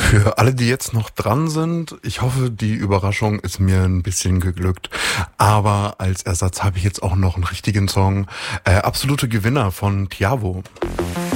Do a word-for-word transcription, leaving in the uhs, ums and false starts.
Für alle, die jetzt noch dran sind, ich hoffe, die Überraschung ist mir ein bisschen geglückt. Aber als Ersatz habe ich jetzt auch noch einen richtigen Song. Äh, Absolute Gewinner von Tiavo.